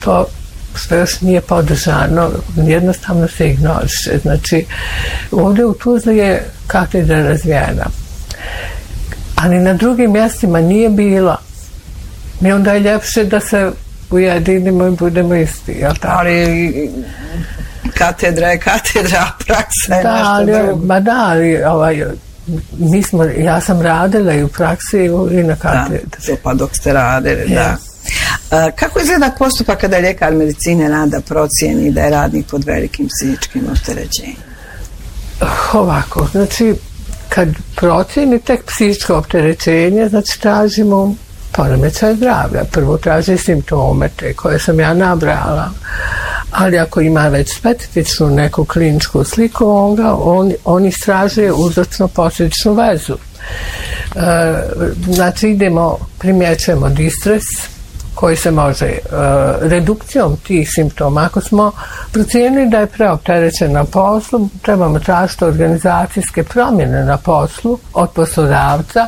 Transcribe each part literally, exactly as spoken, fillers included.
to što još nije podržano, jednostavno se ignoriše. Znači, ovdje u Tuzli je katedra razvijena, ali na drugim mjestima nije bilo. I onda je ljepše da se ujedinimo i budemo isti, jel tako? Ali katedra je katedra, a praksa je da, nešto ali, drugo. Ma da, ali ovaj, mi smo, ja sam radila i u praksi i na katedri. Da, pa dok ste radili, yes. Da. A, kako izgleda postupak kada ljekar medicine rada procijeni da je radnik pod velikim psihičkim opterećenjem? Ovako, znači, kad procijeni tek psihičko opterećenje, znači tražimo poremećaj zdravlja. Prvo traži simptome te koje sam ja nabrala, ali ako ima već specifičnu neku kliničku sliku, onda on, on istražuje uzročno-posljedičnu vezu. E, znači idemo, primjećujemo distres koji se može e, redukcijom tih simptoma. Ako smo procijenili da je preopterećen na poslu, trebamo tražiti organizacijske promjene na poslu od poslodavca,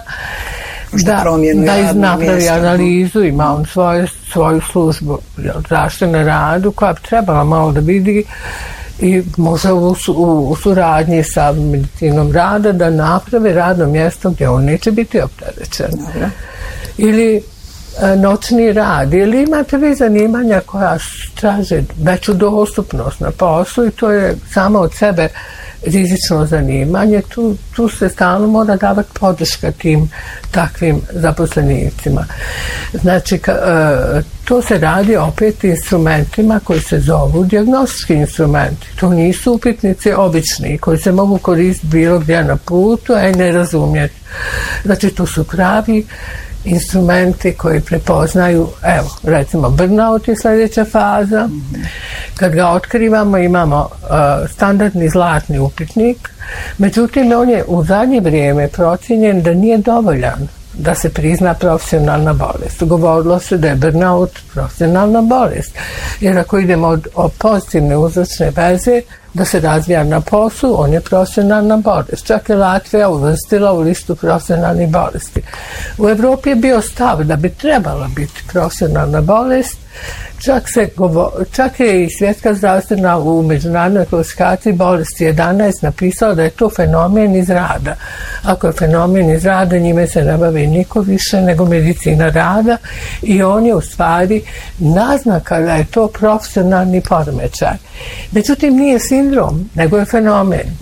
da, da napravi analizu, ima on svoje, svoju službu zaštite na radu koja bi trebala malo da vidi i možda u, u, u suradnji sa medicinom rada da napravi radno mjesto gdje on neće biti opterećen. Dobre. Ili e, noćni rad, ili imate vi zanimanja koja traže veću dostupnost na poslu i to je samo od sebe rizično zanimanje, tu, tu se stalno mora davati podrška tim takvim zaposlenicima. Znači, ka, e, to se radi opet instrumentima koji se zovu dijagnostički instrumenti. To nisu upitnici obični koji se mogu koristiti bilo gdje na putu, a i ne razumjeti. Znači, to su pravi instrumenti koji prepoznaju, evo, recimo burnout je sljedeća faza. Mm-hmm. Kad ga otkrivamo imamo uh, standardni zlatni upitnik, međutim on je u zadnje vrijeme procijenjen da nije dovoljan da se prizna profesionalna bolest. Govorilo se da je burnout profesionalna bolest, jer ako idemo od, od pozitivne uzročne veze da se razvija na poslu, on je profesionalna bolest. Čak je Latvija uvrstila u listu profesionalnih bolesti. U Evropi je bio stav da bi trebala biti profesionalna bolest, čak, se govo, čak je i Svjetska zdravstvena u međunarodnoj klasifikaciji bolesti jedanaest napisala da je to fenomen iz rada. Ako je fenomen iz rada, njime se ne bavi niko više nego medicina rada i on je u stvari naznaka da je to profesionalni poremećaj. Međutim, nije sindrom, nego je fenomen.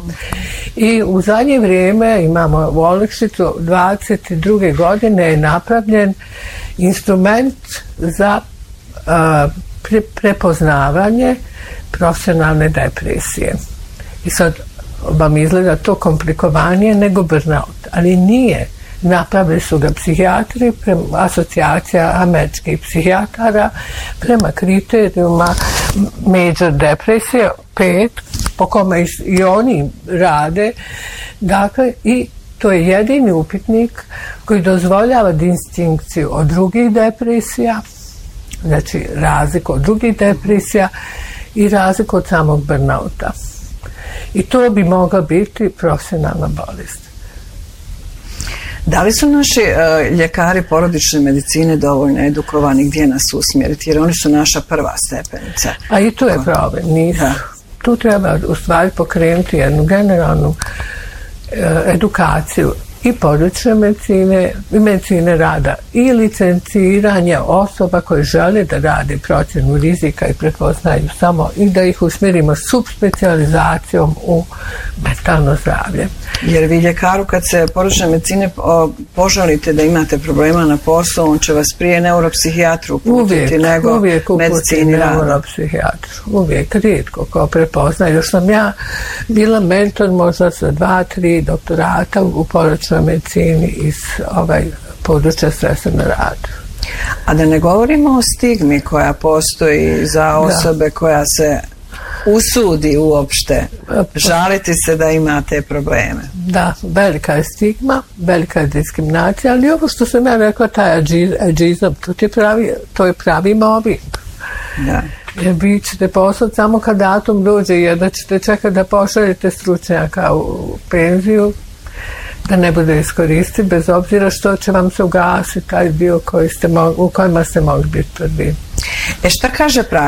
I u zadnje vrijeme imamo u olakšicu dvadeset druge godine je napravljen instrument za uh, pre, prepoznavanje profesionalne depresije. I sad vam izgleda to komplikovanije nego burnout, ali nije. Napravili su ga psihijatri, prema asocijacija američkih psihijatara, prema kriterijuma major depresije, pet, po kome i oni rade. Dakle, i to je jedini upitnik koji dozvoljava distinkciju od drugih depresija, znači razliku od drugih depresija i razliku od samog burnouta. I to bi mogla biti profesionalna bolest. Da li su naši uh, ljekari porodične medicine dovoljno edukovani gdje nas usmjeriti, jer oni su naša prva stepenica? A i tu je problem, nisu. Da. Tu treba u stvari pokrenuti jednu generalnu uh, edukaciju i porodične medicine, i medicine rada i licenciranje osoba koje žele da rade procjenu rizika i prepoznaju samo i da ih usmjerimo subspecializacijom u mentalno zdravlje. Jer vi ljekaru kad se porodične medicine požalite da imate problema na poslu, on će vas prije neuropsihijatru uputiti nego uvijek medicini rada. Neuropsihijatru. Uvijek, rijetko ko prepozna. Još sam ja bila mentor možda sa dva, tri doktorata u porodičnoj medicini iz ovaj područja stresa na radu. A da ne govorimo o stigmi koja postoji za osobe da. koja se usudi uopšte žaliti se da ima te probleme. Da, velika je stigma, velika je diskriminacija, ali ovo što sam ja rekla, taj ageizam, to je pravi, to je pravi mobbing. Da. Jer vi ćete poslati samo kad datum dođe, jer da ćete čekati da pošaljete stručnjaka u penziju, da ne bude iskoristiti, bez obzira što će vam se ugasiti taj dio koji ste, u kojima ste mogli biti prvi. E šta kaže praksa?